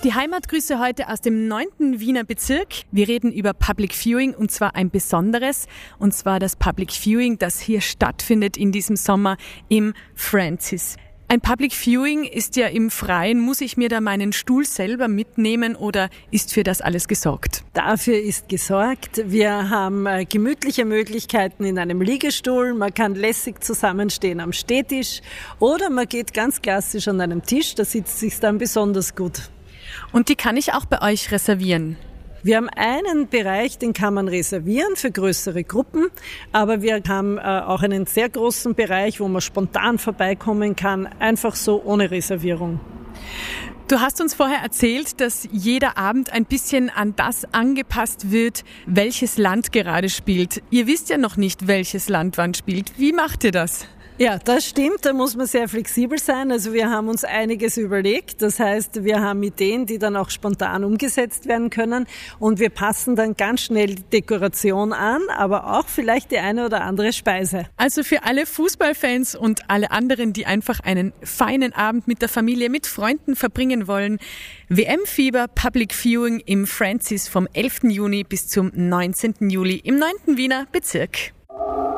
Die Heimatgrüße heute aus dem 9. Wiener Bezirk. Wir reden über Public Viewing und zwar ein besonderes, und zwar das Public Viewing, das hier stattfindet in diesem Sommer im Francis. Ein Public Viewing ist ja im Freien. Muss ich mir da meinen Stuhl selber mitnehmen oder ist für das alles gesorgt? Dafür ist gesorgt. Wir haben gemütliche Möglichkeiten in einem Liegestuhl. Man kann lässig zusammenstehen am Stehtisch oder man geht ganz klassisch an einem Tisch. Da sitzt sich dann besonders gut. Und die kann ich auch bei euch reservieren? Wir haben einen Bereich, den kann man reservieren für größere Gruppen, aber wir haben auch einen sehr großen Bereich, wo man spontan vorbeikommen kann, einfach so ohne Reservierung. Du hast uns vorher erzählt, dass jeder Abend ein bisschen an das angepasst wird, welches Land gerade spielt. Ihr wisst ja noch nicht, welches Land wann spielt. Wie macht ihr das? Ja, das stimmt, da muss man sehr flexibel sein. Also wir haben uns einiges überlegt. Das heißt, wir haben Ideen, die dann auch spontan umgesetzt werden können und wir passen dann ganz schnell die Dekoration an, aber auch vielleicht die eine oder andere Speise. Also für alle Fußballfans und alle anderen, die einfach einen feinen Abend mit der Familie, mit Freunden verbringen wollen. WM-Fieber Public Viewing im Francis vom 11. Juni bis zum 19. Juli im 9. Wiener Bezirk.